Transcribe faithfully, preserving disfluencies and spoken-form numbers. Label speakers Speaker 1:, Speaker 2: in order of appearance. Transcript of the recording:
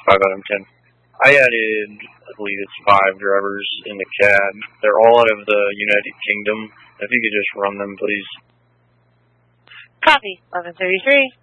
Speaker 1: five out of ten. I added, I believe it's five drivers in the C A D. They're all out of the United Kingdom. If you could just run them, please.
Speaker 2: Copy. eleven thirty-three.